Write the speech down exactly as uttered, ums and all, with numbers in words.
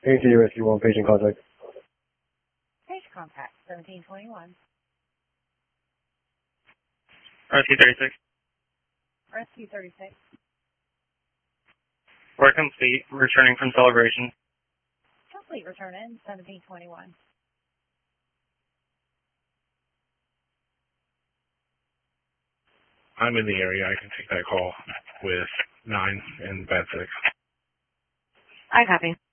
A T Rescue one, patient contact. Page contact, seventeen twenty-one. Rescue thirty-six. Rescue thirty-six. Work complete, returning from celebration. Complete return in, seventeen twenty-one. I'm in the area. I can take that call with nine and bed six. I copy.